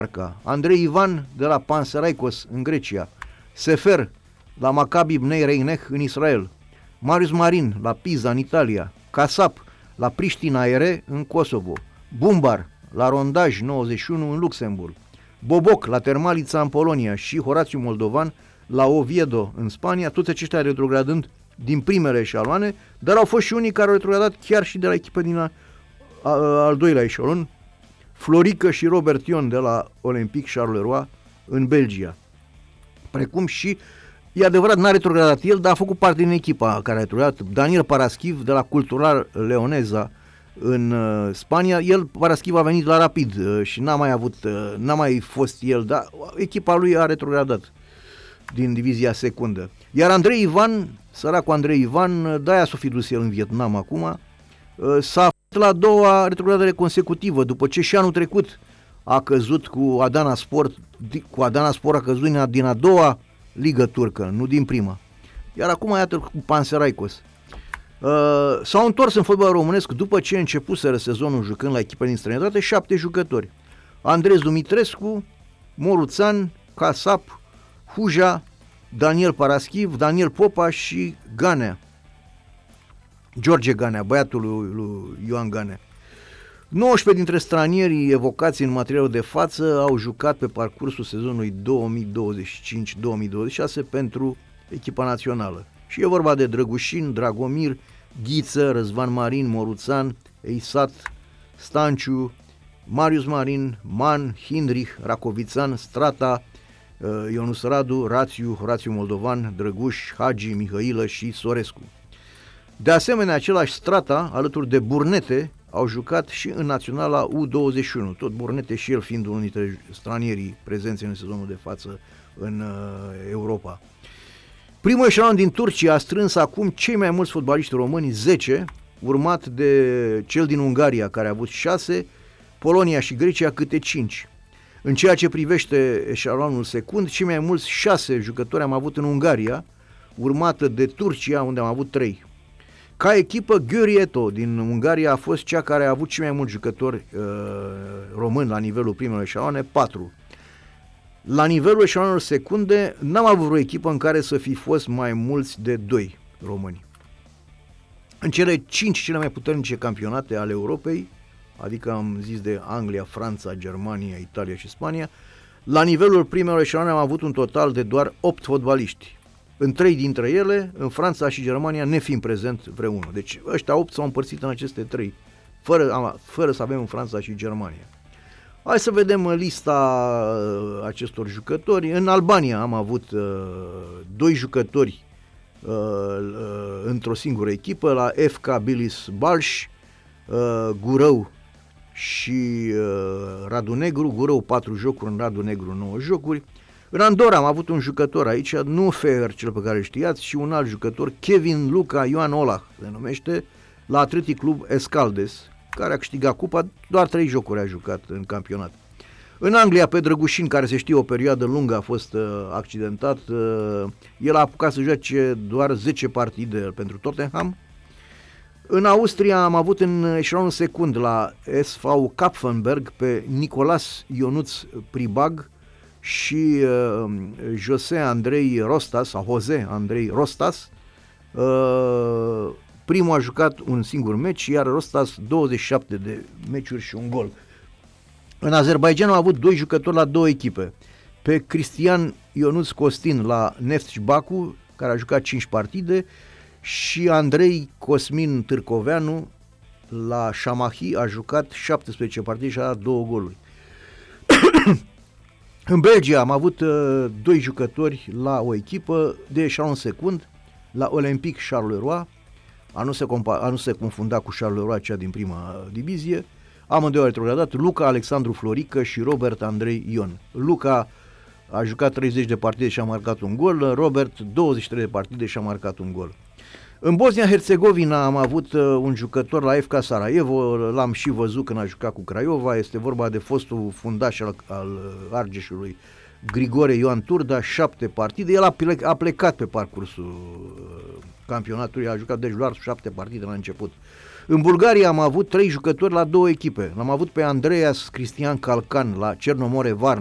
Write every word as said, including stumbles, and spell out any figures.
Andrei Ivan de la Panathinaikos în Grecia, Sefer la Maccabi Bnei Reinech în Israel, Marius Marin la Pisa în Italia, Casap la Priștina Ere în Kosovo, Bumbar la Rondaj nouăzeci și unu în Luxemburg, Boboc la Termalița în Polonia și Horațiu Moldovan la Oviedo în Spania, toți aceștia retrogradând din primele eșaloane, dar au fost și unii care au retrogradat chiar și de la echipă din a, a, al doilea eșalon, Florică și Robert Ion de la Olympique Charleroi în Belgia. Precum și, e adevărat, n-a retrogradat el, dar a făcut parte din echipa care a retrogradat, Daniel Paraschiv de la Cultural Leoneza în uh, Spania. El, Paraschiv, a venit la Rapid uh, și n-a mai avut, uh, n-a mai fost el, dar echipa lui a retrogradat din divizia secundă. Iar Andrei Ivan, săracul Andrei Ivan, de-aia s-o fi dus el în Vietnam acum, uh, s-a la a doua retrogradare consecutivă, după ce și anul trecut a căzut cu Adana Sport, cu Adana Sport a căzut din, din a doua ligă turcă, nu din prima. Iar acum iată cu Panathinaikos. Uh, s-au întors în fotbal românesc după ce începuseră sezonul jucând la echipe din străinătate șapte jucători. Andres Dumitrescu, Moruțan, Casap, Huja, Daniel Paraschiv, Daniel Popa și Ganea. George Ganea, băiatul lui, lui Ioan Ganea. nouăsprezece dintre stranierii evocați în materialul de față au jucat pe parcursul sezonului două mii douăzeci și cinci două mii douăzeci și șase pentru echipa națională. Și e vorba de Drăgușin, Dragomir, Ghiță, Răzvan Marin, Moruțan, Eisat, Stanciu, Marius Marin, Man, Hindrich, Racovițan, Strata, Ionus Radu, Rațiu, Horațiu Moldovan, Drăguș, Hagi, Mihailă și Sorescu. De asemenea, același Strata, alături de Burnete, au jucat și în naționala U douăzeci și unu, tot Burnete și el fiind unul dintre stranierii prezenți în sezonul de față în uh, Europa. Primul eșalon din Turcia a strâns acum cei mai mulți fotbaliști români, zece, urmat de cel din Ungaria, care a avut șase, Polonia și Grecia câte cinci. În ceea ce privește eșalonul secund, cei mai mulți șase jucători am avut în Ungaria, urmată de Turcia, unde am avut trei. Ca echipă, Győri Eto din Ungaria a fost cea care a avut cei mai mulți jucători uh, români la nivelul primelor eșaloane, patru. La nivelul eșalonelor secunde, n-am avut vreo echipă în care să fi fost mai mulți de doi români. În cele cinci cele mai puternice campionate ale Europei, adică am zis de Anglia, Franța, Germania, Italia și Spania, la nivelul primelor eșaloane am avut un total de doar opt fotbaliști. În trei dintre ele, în Franța și Germania, nefiind prezent vreunul. Deci ăștia opt s-au împărțit în aceste trei, fără, fără să avem în Franța și Germania. Hai să vedem lista acestor jucători. În Albania am avut uh, doi jucători uh, uh, într-o singură echipă, la F K Bilis Balș, uh, Gurău și uh, Radu Negru. Gurău patru jocuri, în Radu Negru nouă jocuri. În Andorra am avut un jucător aici, nu Feher, cel pe care îl știați, și un alt jucător, Kevin Luca Ioan Olah, se numește, la Athletic Club Escaldes, care a câștigat cupa, doar trei jocuri a jucat în campionat. În Anglia, pe Drăgușin, care se știe o perioadă lungă a fost uh, accidentat, uh, el a apucat să joace doar zece partide pentru Tottenham. În Austria am avut în eșalonul secund la S V Kapfenberg pe Nicolas Ionuț Pribag și uh, José Andrei Rostas, sau José Andrei Rostas. Uh, primul a jucat un singur meci, iar Rostas douăzeci și șapte de meciuri și un gol. În Azerbaijan au avut doi jucători la două echipe. Pe Cristian Ionuț Costin la Neftchi Baku, care a jucat cinci partide, și Andrei Cosmin Târcoveanu la Shamahi a jucat șaptesprezece partide și a dat două goluri. În Belgia am avut uh, doi jucători la o echipă de eșalon secund, la Olympique Charleroi, a nu se, compa- a nu se confunda cu Charleroi, cea din prima divizie. Amândoi au retrogradat, Luca Alexandru Florică și Robert Andrei Ion. Luca a jucat treizeci de partide și a marcat un gol, Robert douăzeci și trei de partide și a marcat un gol. În Bosnia-Herzegovina am avut uh, un jucător la F K Sarajevo, l-am și văzut când a jucat cu Craiova, este vorba de fostul fundaș al, al Argeșului, Grigore Ioan Turda, șapte partide, el a, plec, a plecat pe parcursul uh, campionatului, a jucat deci doar șapte partide la început. În Bulgaria am avut trei jucători la două echipe. L-am avut pe Andreas Cristian Calcan la Cernomore Varna,